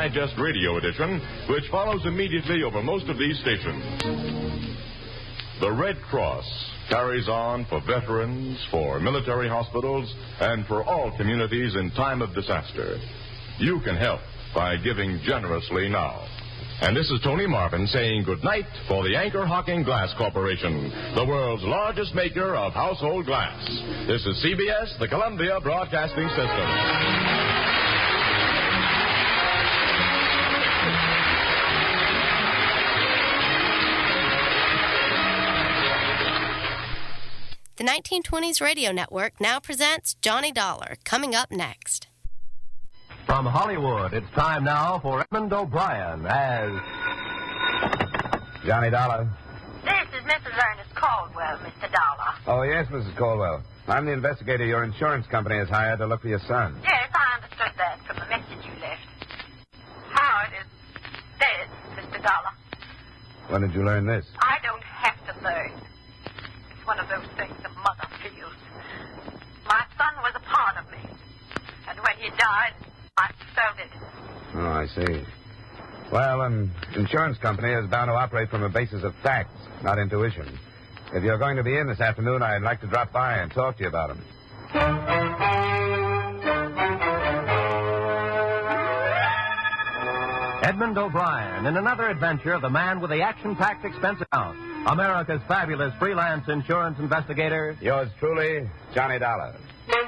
Digest Radio Edition, which follows immediately over most of these stations. The Red Cross carries on for veterans, for military hospitals, and for all communities in time of disaster. You can help by giving generously now. And this is Tony Marvin saying goodnight for the Anchor Hocking Glass Corporation, the world's largest maker of household glass. This is CBS, the Columbia Broadcasting System. The 1920s Radio Network now presents Johnny Dollar, coming up next. From Hollywood, it's time now for Edmund O'Brien as Johnny Dollar. This is Mrs. Ernest Caldwell, Mr. Dollar. Oh, yes, Mrs. Caldwell. I'm the investigator your insurance company has hired to look for your son. Yes, I understood that from the message you left. Howard is dead, Mr. Dollar. When did you learn this? I don't have to learn. It's one of those things a mother feels. My son was a part of me. And when he died, I felt it. Oh, I see. Well, an insurance company is bound to operate from a basis of facts, not intuition. If you're going to be in this afternoon, I'd like to drop by and talk to you about them. Edmund O'Brien in another adventure of the man with the action-packed expense account. America's fabulous freelance insurance investigator. Yours truly, Johnny Dollar.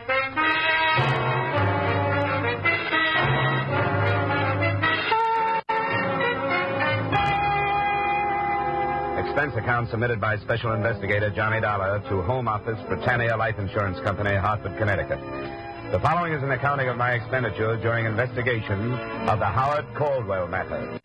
Expense account submitted by Special Investigator Johnny Dollar to Home Office, Britannia Life Insurance Company, Hartford, Connecticut. The following is an accounting of my expenditure during investigation of the Howard Caldwell matter.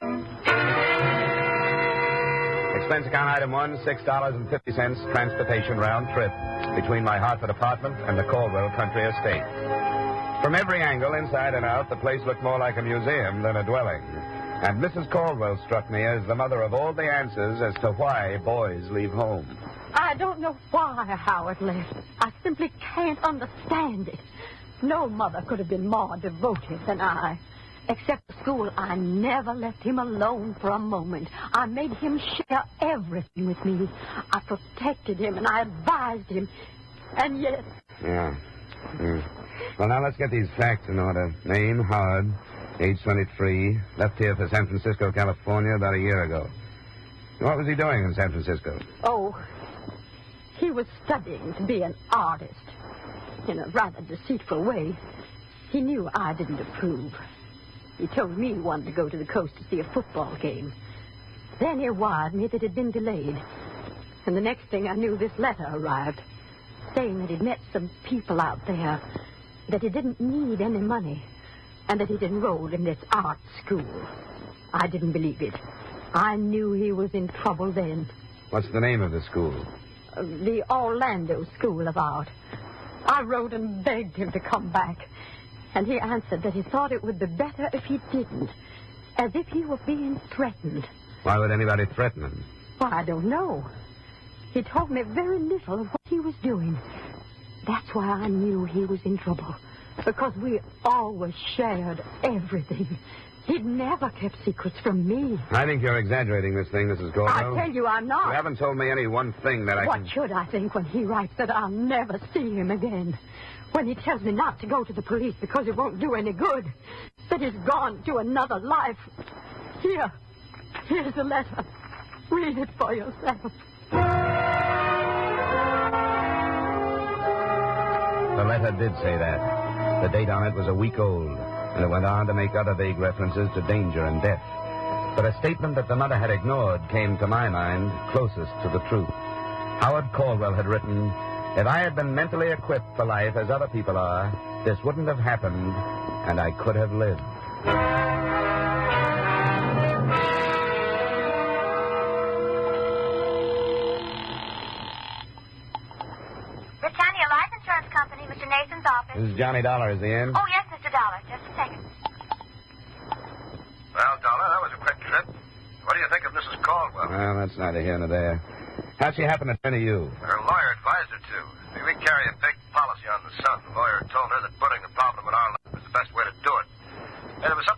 Expense account item 1, $6.50 transportation round trip between my Hartford apartment and the Caldwell country estate. From every angle, inside and out, the place looked more like a museum than a dwelling. And Mrs. Caldwell struck me as the mother of all the answers as to why boys leave home. I don't know why Howard left. I simply can't understand it. No mother could have been more devoted than I. Except for school, I never left him alone for a moment. I made him share everything with me. I protected him and I advised him. And yet... Yeah. Well, now let's get these facts in order. Name, Howard. Age 23. Left here for San Francisco, California about a year ago. What was he doing in San Francisco? Oh, he was studying to be an artist. In a rather deceitful way. He knew I didn't approve. He told me he wanted to go to the coast to see a football game. Then he wired me that it had been delayed. And the next thing I knew, this letter arrived, saying that he'd met some people out there, that he didn't need any money, and that he'd enrolled in this art school. I didn't believe it. I knew he was in trouble then. What's the name of the school? The Orlando School of Art. I wrote and begged him to come back. And he answered that he thought it would be better if he didn't. As if he were being threatened. Why would anybody threaten him? Well, I don't know. He told me very little of what he was doing. That's why I knew he was in trouble. Because we always shared everything. He'd never kept secrets from me. I think you're exaggerating this thing, Mrs. Caldwell. I tell you I'm not. You haven't told me any one thing that I What should I think when he writes that I'll never see him again? When he tells me not to go to the police because it won't do any good. That he's gone to another life. Here's the letter. Read it for yourself. The letter did say that. The date on it was a week old. And it went on to make other vague references to danger and death. But a statement that the mother had ignored came, to my mind, closest to the truth. Howard Caldwell had written, "If I had been mentally equipped for life as other people are, this wouldn't have happened, and I could have lived." Britannia Life Insurance Company, Mr. Nathan's office. This is Johnny Dollar. Is he in? Oh, yes, Mr. Dollar. Just a second. Well, Dollar, that was a quick trip. What do you think of Mrs. Caldwell? Well, that's neither here nor there. How'd she happen to turn to you? Her lawyer advised her to. We carry a big policy on the son. The lawyer told her that putting the problem in our lap was the best way to do it. And there was